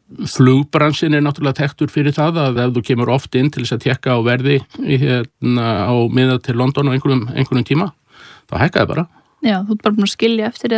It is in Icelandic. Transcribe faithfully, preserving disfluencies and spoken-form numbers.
Flugbransin er náttúrulega þekktur fyrir það að ef þú kemur oft inn til þess að tékka á verði hérna á miða til London á einhverjum, einhverjum tíma, þá hækkaði bara. Já, þú ert bara búin að skilja eftir